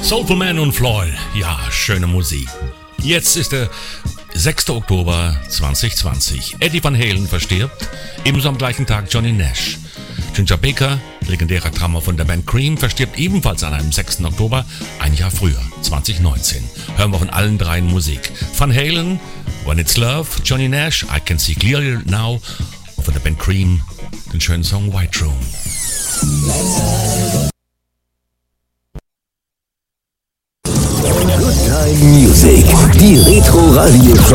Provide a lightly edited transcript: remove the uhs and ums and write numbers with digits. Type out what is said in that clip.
Soulful Man und Floyd, ja, schöne Musik. Jetzt ist der 6. Oktober 2020. Eddie Van Halen verstirbt, ebenso am gleichen Tag Johnny Nash. Ginger Baker, legendärer Drummer von der Band Cream, verstirbt ebenfalls an einem 6. Oktober, ein Jahr früher, 2019. Hören wir von allen dreien Musik. Van Halen, When It's Love, Johnny Nash, I Can See Clearly Now und von der Band Cream den schönen Song White Room. Good Time Music, die Retro Radio